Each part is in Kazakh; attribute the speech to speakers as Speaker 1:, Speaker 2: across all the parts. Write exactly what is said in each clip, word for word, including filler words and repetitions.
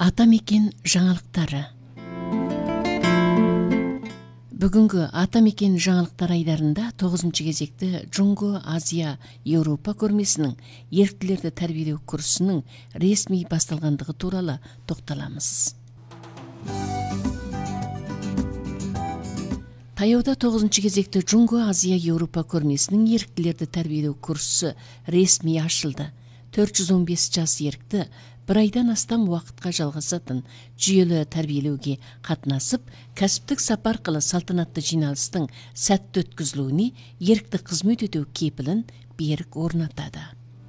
Speaker 1: Атамекен жаңалықтары. Бүгінгі Атамекен жаңалықтар айдарында тоғызыншы кезекті Джунго Азия Еуропа көрмесінің еріктілерді тәрбиелеу курсының ресми басталғандығы туралы тоқталамыз. Таяуда тоғызыншы кезекті Джунго Азия Еуропа көрмесінің еріктілерді тәрбиелеу курсы ресми ашылды. төрт жүз он бес жас ерікті бір айдан астам уақытқа жалғасатын жүйелі тәрбиелеуге қатынасып, кәсіптік сапар арқылы салтанатты жиналыстың сәтті өткізілуіне ерікті қызмет ету кепілін берік орнатады.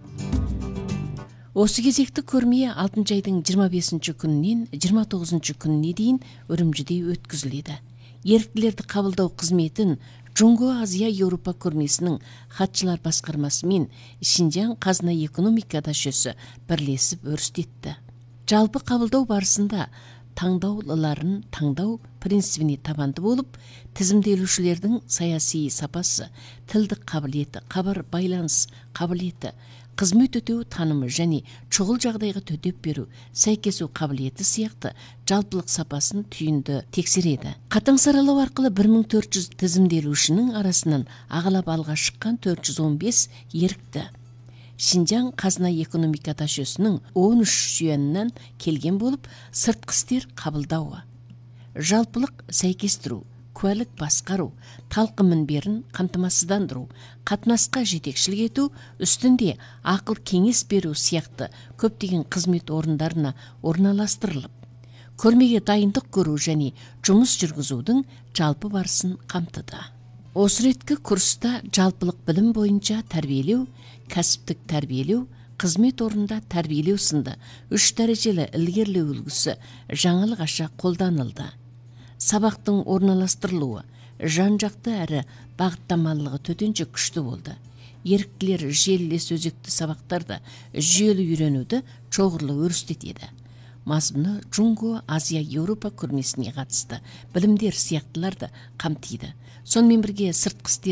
Speaker 1: Осы кезекті көрме алтыншы айдың жиырма бесінші күнінен жиырма тоғызыншы күніне дейін Үрімжіде өткізіледі. Еріктілерді қабылдау қызметін Джунго Азия Еуропа көрмесінің хатшылар басқармасы мен Шинжаң қазына экономика дашөсі бірлесіп өрістетті. Жалпы қабылдау барысында таңдаулыларын таңдау принципіне табанды болып, тізімделушілердің саяси сапасы, тілдік қабілеті, хабар байланыс қабілеті, қызмет өтеу танымы және шұғыл жағдайға төтеп беру, сәйкесу қабілеті сияқты жалпылық сапасын түйінді тексереді. Қатаң саралау арқылы бір мың төрт жүз тізімделушінің арасынан ағалап алға шыққан төрт жүз он бес ерікті Шинжаң қазына экономика дашөсінің он үш жүйенінен келген болып, сыртқы істер қабылдауы, жалпылық сәйкестіру, куәлік басқару, талқы мінберін қамтамасыздандыру, қатынасқа жетекшілік ету, үстінде ақыл кеңес беру сияқты көптеген қызмет орындарына орналастырылып, көрмеге дайындық көру және жұмыс жүргізудің жалпы барысын қамтыды. Осы реткі курста жалпылық білім бойынша тәрбиелеу, кәсіптік тәрбиелеу, қызмет орында тәрбиелеу сынды үш дәрежелі ілгерілеу үлгісі жаңалық аша қолданылды. Сабақтың орналастырылуы жан-жақты әрі бағыттамалығы төтенше күшті болды. Еріктілер желілес өзекті сабақтарды жүйелі үйренуді шоғырлы өрістетеді. Мазмұны Джунго Азия Еуропа көрмесіне қатысты білімдер сияқтыларды қамтиды. Сонымен бірге сыртқы істер